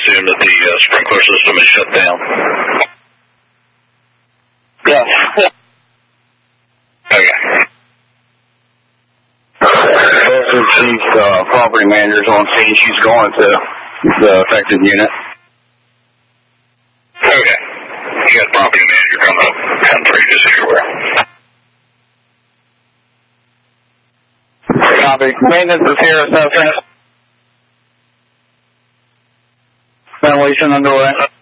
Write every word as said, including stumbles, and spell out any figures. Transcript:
assume that the uh, sprinkler system is shut down. Yes. Okay. This is Chief uh, Property Manager's on scene. She's going to the affected unit. Okay. You got property manager coming up. ten three, just so you're aware. Copy. Maintenance is here, assessing. Ventilation underway.